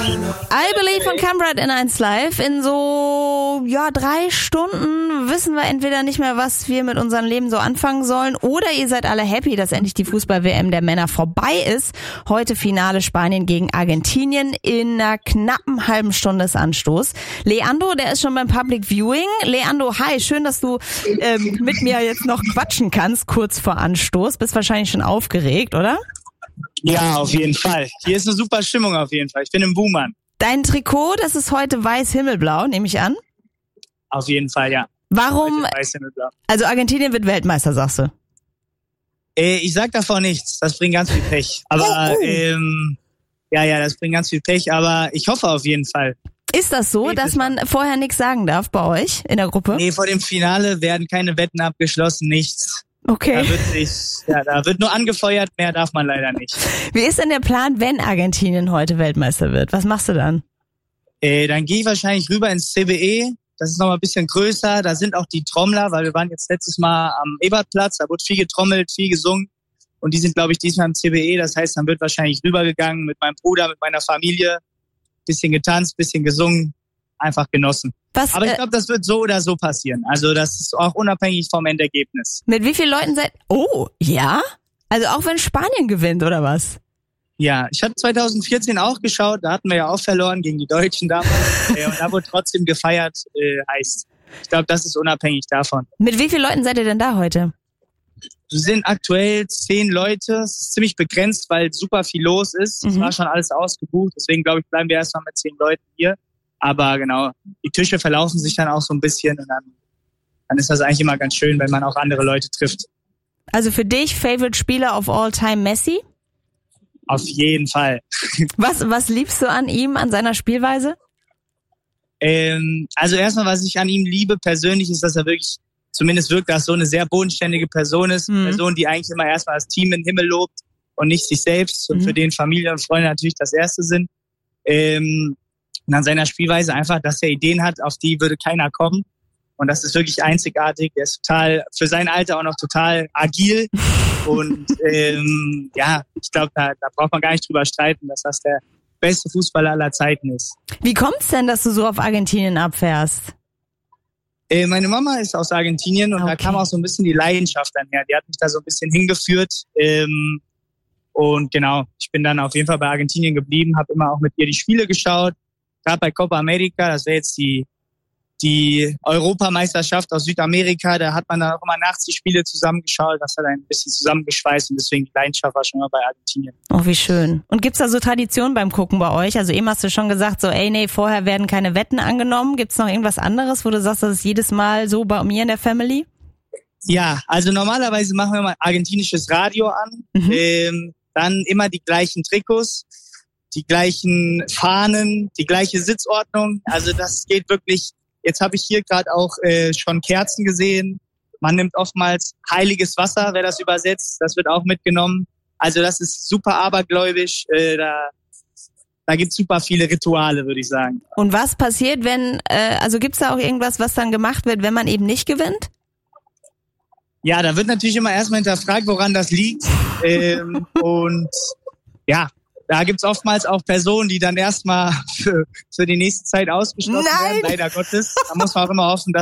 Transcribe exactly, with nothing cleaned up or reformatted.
I Believe von Cambright in eins Live. In so, ja, drei Stunden wissen wir entweder nicht mehr, was wir mit unserem Leben so anfangen sollen, oder ihr seid alle happy, dass endlich die Fußball-W M der Männer vorbei ist. Heute Finale Spanien gegen Argentinien. In einer knappen halben Stunde ist Anstoß. Leandro, der ist schon beim Public Viewing. Leandro, hi, schön, dass du ähm, mit mir jetzt noch quatschen kannst, kurz vor Anstoß. Bist wahrscheinlich schon aufgeregt, oder? Ja, auf jeden Fall. Hier ist eine super Stimmung auf jeden Fall. Ich bin im Boomern. Dein Trikot, das ist heute weiß-himmelblau, nehme ich an? Auf jeden Fall, ja. Warum? Weiß-himmelblau. Also Argentinien wird Weltmeister, sagst du? Äh, ich sag davon nichts. Das bringt ganz viel Pech. Aber, oh, oh. ähm, ja, ja, das bringt ganz viel Pech. Aber ich hoffe auf jeden Fall. Ist das so, dass man vorher nichts sagen darf bei euch in der Gruppe? Nee, vor dem Finale werden keine Wetten abgeschlossen, nichts. Okay. Da wird sich, ja, da wird nur angefeuert, mehr darf man leider nicht. Wie ist denn der Plan, wenn Argentinien heute Weltmeister wird? Was machst du dann? Äh, dann gehe ich wahrscheinlich rüber ins C B E. Das ist nochmal ein bisschen größer. Da sind auch die Trommler, weil wir waren jetzt letztes Mal am Ebertplatz. Da wurde viel getrommelt, viel gesungen. Und die sind, glaube ich, diesmal im C B E. Das heißt, dann wird wahrscheinlich rübergegangen mit meinem Bruder, mit meiner Familie. Bisschen getanzt, bisschen gesungen. Einfach genossen. Was, Aber ich glaube, das wird so oder so passieren. Also das ist auch unabhängig vom Endergebnis. Mit wie vielen Leuten seid... Oh, ja? Also auch wenn Spanien gewinnt, oder was? Ja, ich habe zwanzig vierzehn auch geschaut. Da hatten wir ja auch verloren gegen die Deutschen damals. Und da wurde trotzdem gefeiert, äh, heißt. Ich glaube, das ist unabhängig davon. Mit wie vielen Leuten seid ihr denn da heute? Wir sind aktuell zehn Leute. Es ist ziemlich begrenzt, weil super viel los ist. Es mhm. war schon alles ausgebucht. Deswegen, glaube ich, bleiben wir erstmal mit zehn Leuten hier. Aber genau, die Tische verlaufen sich dann auch so ein bisschen und dann, dann ist das eigentlich immer ganz schön, wenn man auch andere Leute trifft. Also für dich Favorite Spieler of all time Messi? Auf jeden Fall. Was, was liebst du an ihm, an seiner Spielweise? Ähm, also erstmal, was ich an ihm liebe persönlich, ist, dass er wirklich, zumindest wirkt, dass so eine sehr bodenständige Person ist. Mhm. Eine Person, die eigentlich immer erstmal das Team in den Himmel lobt und nicht sich selbst und mhm. für den Familie und Freunde natürlich das Erste sind. Ähm, Und an seiner Spielweise einfach, dass er Ideen hat, auf die würde keiner kommen. Und das ist wirklich einzigartig. Er ist total, für sein Alter auch noch total agil. Und ähm, ja, ich glaube, da, da braucht man gar nicht drüber streiten, dass das der beste Fußballer aller Zeiten ist. Wie kommt's denn, dass du so auf Argentinien abfährst? Äh, meine Mama ist aus Argentinien und okay. da kam auch so ein bisschen die Leidenschaft dann her. Die hat mich da so ein bisschen hingeführt. Ähm, und genau, ich bin dann auf jeden Fall bei Argentinien geblieben, habe immer auch mit ihr die Spiele geschaut. Gerade bei Copa America, das wäre jetzt die die Europameisterschaft aus Südamerika, da hat man dann auch immer nachts die Spiele zusammengeschaut, das hat ein bisschen zusammengeschweißt und deswegen die Leidenschaft war schon mal bei Argentinien. Oh, wie schön. Und gibt's da so Traditionen beim Gucken bei euch? Also eben hast du schon gesagt, so ey, nee, vorher werden keine Wetten angenommen. Gibt's noch irgendwas anderes, wo du sagst, das ist jedes Mal so bei mir in der Family? Ja, also normalerweise machen wir mal argentinisches Radio an, mhm. ähm, dann immer die gleichen Trikots, die gleichen Fahnen, die gleiche Sitzordnung. Also das geht wirklich, jetzt habe ich hier gerade auch äh, schon Kerzen gesehen. Man nimmt oftmals heiliges Wasser, wer das übersetzt. Das wird auch mitgenommen. Also das ist super abergläubisch. Äh, da da gibt's super viele Rituale, würde ich sagen. Und was passiert, wenn, äh, also gibt's da auch irgendwas, was dann gemacht wird, wenn man eben nicht gewinnt? Ja, da wird natürlich immer erstmal hinterfragt, woran das liegt. ähm, und ja, da gibt's oftmals auch Personen, die dann erstmal für, für die nächste Zeit ausgeschlossen Nein. werden, leider Gottes. Da muss man auch immer hoffen, dass